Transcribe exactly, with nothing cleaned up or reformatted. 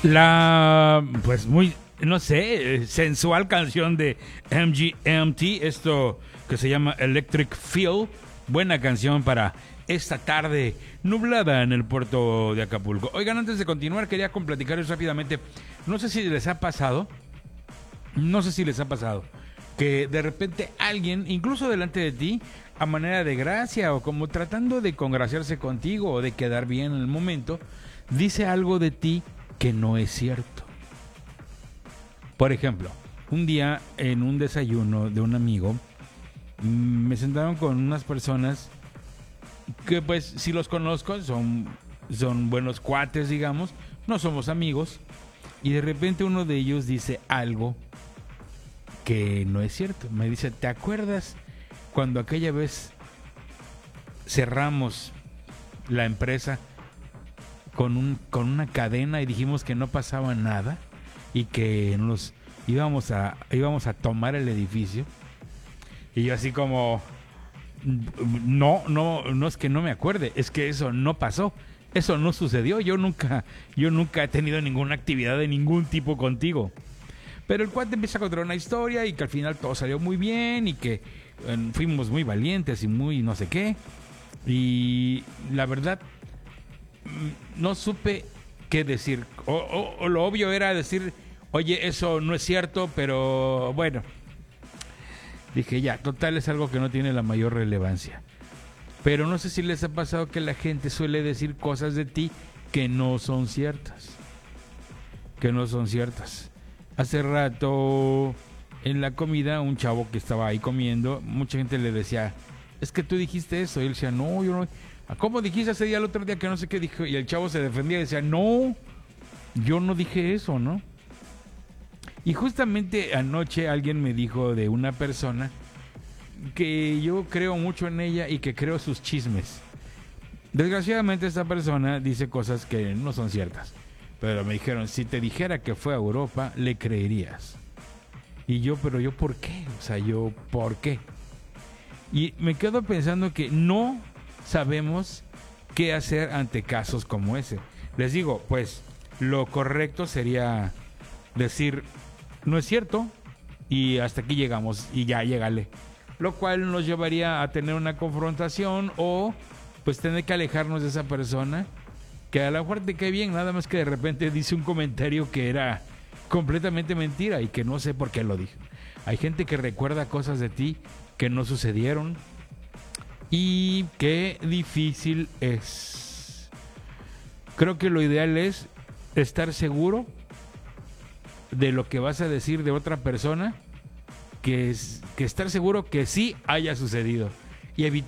La, pues muy, no sé, sensual canción de M G M T, esto que se llama Electric Feel, buena canción para esta tarde nublada en el puerto de Acapulco. Oigan, antes de continuar, quería platicarles rápidamente, no sé si les ha pasado, no sé si les ha pasado, que de repente alguien, incluso delante de ti, a manera de gracia o como tratando de congraciarse contigo o de quedar bien en el momento, dice algo de ti que no es cierto. Por ejemplo, un día en un desayuno de un amigo, me sentaron con unas personas que pues si los conozco son, son buenos cuates, digamos, no somos amigos, y de repente uno de ellos dice algo que no es cierto. Me dice, ¿te acuerdas cuando aquella vez cerramos la empresa con un con una cadena y dijimos que no pasaba nada y que nos íbamos a íbamos a tomar el edificio? Y yo así como no, no, no es que no me acuerde, es que eso no pasó. Eso no sucedió. Yo nunca yo nunca he tenido ninguna actividad de ningún tipo contigo. Pero el cuate empieza a contar una historia y que al final todo salió muy bien y que eh, fuimos muy valientes y muy no sé qué. Y la verdad no supe qué decir. O, o, o lo obvio era decir, oye, eso no es cierto, pero bueno. Dije, ya, total es algo que no tiene la mayor relevancia. Pero no sé si les ha pasado que la gente suele decir cosas de ti que no son ciertas. Que no son ciertas. Hace rato en la comida, un chavo que estaba ahí comiendo, mucha gente le decía, es que tú dijiste eso. Y él decía, no, yo no. ¿Cómo dijiste ese día el otro día que no sé qué dijo? Y el chavo se defendía y decía, no, yo no dije eso, ¿no? Y justamente anoche alguien me dijo de una persona que yo creo mucho en ella y que creo sus chismes. Desgraciadamente esta persona dice cosas que no son ciertas. Pero me dijeron, si te dijera que fue a Europa, le creerías. Y yo, pero yo, ¿por qué? O sea, yo, ¿por qué? Y me quedo pensando que no sabemos qué hacer ante casos como ese. Les digo, pues, lo correcto sería decir, no es cierto, y hasta aquí llegamos, y ya, llégale. Lo cual nos llevaría a tener una confrontación o, pues, tener que alejarnos de esa persona que a lo mejor te cae bien, nada más que de repente dice un comentario que era completamente mentira y que no sé por qué lo dijo. Hay gente que recuerda cosas de ti que no sucedieron y qué difícil es. Creo que lo ideal es estar seguro de lo que vas a decir de otra persona, que, es, que estar seguro que sí haya sucedido y evitar